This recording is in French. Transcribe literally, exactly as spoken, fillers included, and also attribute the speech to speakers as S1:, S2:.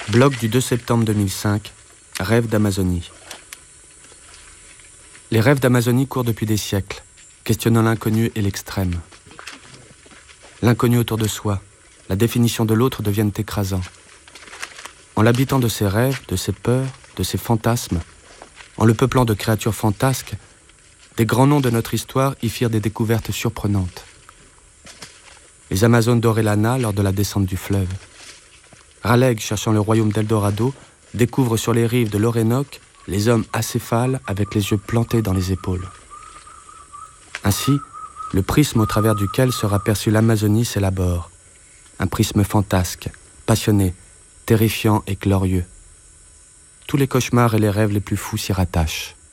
S1: Blog du deux septembre deux mille cinq, Rêves d'Amazonie. Les rêves d'Amazonie courent depuis des siècles, questionnant l'inconnu et l'extrême. L'inconnu autour de soi, la définition de l'autre deviennent écrasants. En l'habitant de ses rêves, de ses peurs, de ses fantasmes, en le peuplant de créatures fantasques, des grands noms de notre histoire y firent des découvertes surprenantes. Les Amazones d'Orellana lors de la descente du fleuve. Raleigh, cherchant le royaume d'Eldorado, découvre sur les rives de l'Orénoque les hommes acéphales avec les yeux plantés dans les épaules. Ainsi, le prisme au travers duquel sera perçue l'Amazonie s'élabore. Un prisme fantasque, passionné, terrifiant et glorieux. Tous les cauchemars et les rêves les plus fous s'y rattachent.